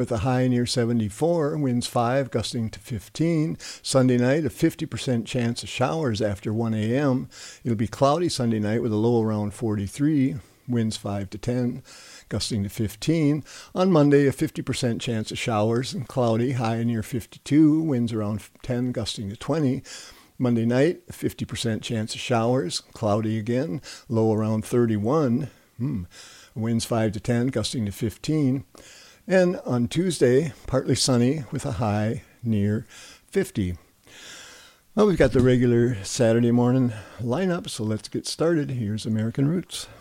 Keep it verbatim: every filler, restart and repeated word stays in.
with a high near seventy-four, winds five, gusting to fifteen. Sunday night, a fifty percent chance of showers after one a.m. It'll be cloudy Sunday night with a low around forty-three, winds five to ten, gusting to fifteen. On Monday, a fifty percent chance of showers and cloudy, high near fifty-two, winds around ten, gusting to twenty. Monday night, a fifty percent chance of showers, cloudy again, low around thirty-one, hmm. winds five to ten, gusting to fifteen. And on Tuesday, partly sunny with a high near fifty. Well, we've got the regular Saturday morning lineup, so let's get started. Here's American Roots.